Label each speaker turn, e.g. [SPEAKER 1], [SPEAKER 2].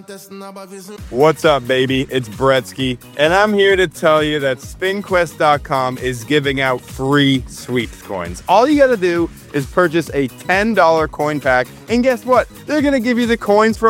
[SPEAKER 1] What's up, baby? It's Bretsky, and I'm here to tell you that SpinQuest.com is giving out free sweeps coins. All you gotta do is purchase a $10 coin pack, and guess what? They're gonna give you the coins for